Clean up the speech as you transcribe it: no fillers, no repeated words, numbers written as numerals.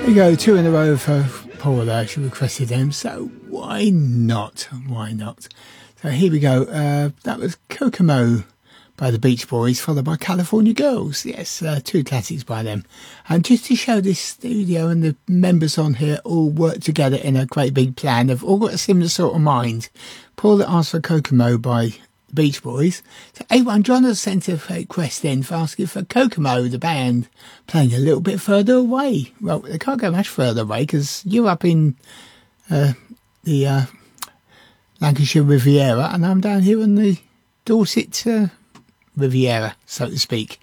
There you go, two in a row for Paul there. She requested them, so why not? Why not? So here we go. That was Kokomo by the Beach Boys, followed by California Girls. Yes, two classics by them. And just to show this studio and the members on here all work together in a great big plan, they've all got a similar sort of mind. Paul asked for Kokomo by Beach Boys. So A1 John has sent a request in for asking for Kokomo, the band, playing a little bit further away. Well, they can't go much further away because you're up in the Lancashire Riviera and I'm down here in the Dorset Riviera, so to speak.